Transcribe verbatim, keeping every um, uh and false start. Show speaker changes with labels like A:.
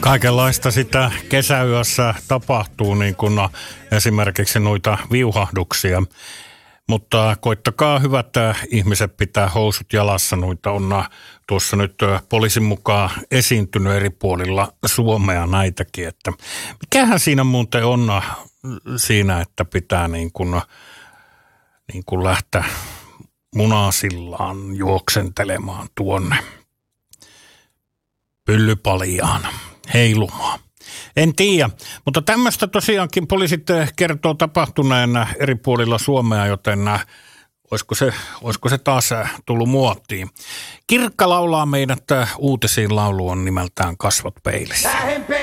A: Kaikenlaista sitä kesäyössä tapahtuu, niin kuin esimerkiksi noita viuhahduksia. Mutta koittakaa hyvät ihmiset pitää housut jalassa. Noita on tuossa nyt poliisin mukaan esiintynyt eri puolilla Suomea näitäkin. Että mikähän siinä muuten on siinä, että pitää niin kuin, niin kuin lähteä munasillaan juoksentelemaan tuonne Pyllypaljaan heilumaan. En tiedä, mutta tämmöistä tosiaankin poliisit kertoo tapahtuneen eri puolilla Suomea, joten olisiko se, olisiko se taas tullut muottiin. Kirkka laulaa meidät uutisiin, laulu on nimeltään Kasvot peilissä.